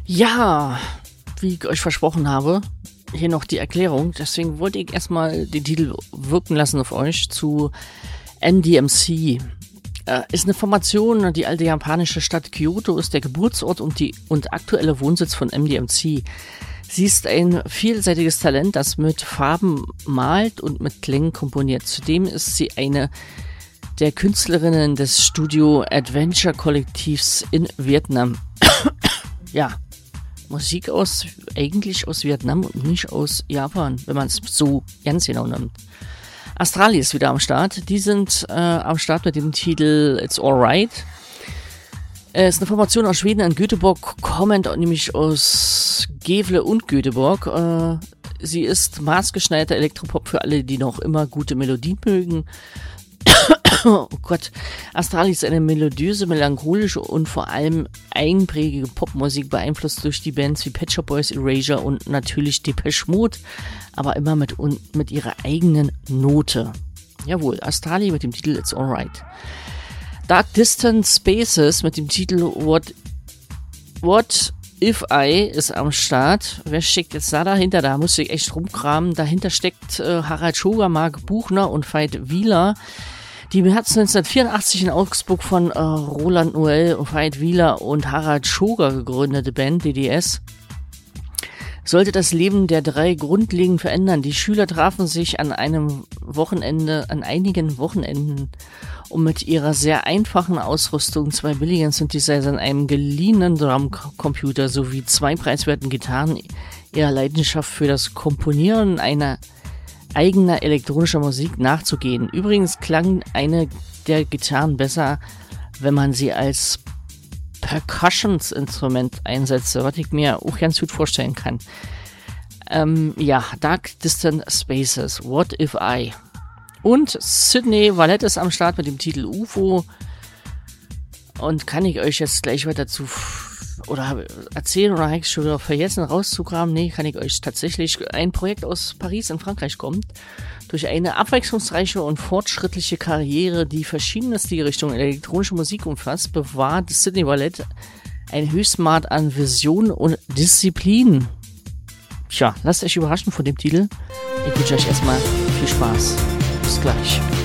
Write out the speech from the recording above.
Ja, wie ich euch versprochen habe, hier noch die Erklärung. Deswegen wollte ich erstmal den Titel wirken lassen auf euch zu NDMC. Ist eine Formation, die alte japanische Stadt Kyoto ist der Geburtsort und aktuelle Wohnsitz von NDMC. Sie ist ein vielseitiges Talent, das mit Farben malt und mit Klängen komponiert. Zudem ist sie eine der Künstlerinnen des Studio Adventure Kollektivs in Vietnam. Ja, Musik eigentlich aus Vietnam und nicht aus Japan, wenn man es so ganz genau nimmt. Astrali ist wieder am Start. Die sind am Start mit dem Titel It's Alright. Es ist eine Formation aus Schweden und Göteborg, kommend nämlich aus Gävle und Göteborg. Sie ist maßgeschneiderter Elektropop für alle, die noch immer gute Melodien mögen. Oh Gott, Astrali ist eine melodiöse, melancholische und vor allem einprägige Popmusik, beeinflusst durch die Bands wie Pet Shop Boys, Erasure und natürlich Depeche Mode, aber immer mit ihrer eigenen Note. Jawohl, Astrali mit dem Titel It's Alright. Dark Distant Spaces mit dem Titel What If I ist am Start. Wer steckt jetzt da dahinter? Da musste ich echt rumkramen. Dahinter steckt Harald Schoger, Marc Buchner und Veit Wieler. Die im März 1984 in Augsburg von Roland Noel, Veit Wieler und Harald Schoger gegründete Band DDS sollte das Leben der drei grundlegend verändern. Die Schüler trafen sich an einigen Wochenenden, um mit ihrer sehr einfachen Ausrüstung, 2 billigen Synthesizern, einem geliehenen Drumcomputer sowie 2 preiswerten Gitarren ihrer Leidenschaft für das Komponieren einer eigener elektronischer Musik nachzugehen. Übrigens klang eine der Gitarren besser, wenn man sie als Percussions-Instrument einsetze, was ich mir auch ganz gut vorstellen kann. Ja, Dark Distant Spaces, What If I? Und Sydney Valette ist am Start mit dem Titel UFO. Und kann ich euch jetzt gleich weiter erzählen oder habe ich schon wieder vergessen rauszukramen? Nee, kann ich euch tatsächlich. Ein Projekt aus Paris in Frankreich kommt. Durch eine abwechslungsreiche und fortschrittliche Karriere, die verschiedene Stilrichtungen elektronische Musik umfasst, bewahrt Sydney Valette ein Höchstmaß an Vision und Disziplin. Tja, lasst euch überraschen von dem Titel. Ich wünsche euch erstmal viel Spaß. Bis gleich.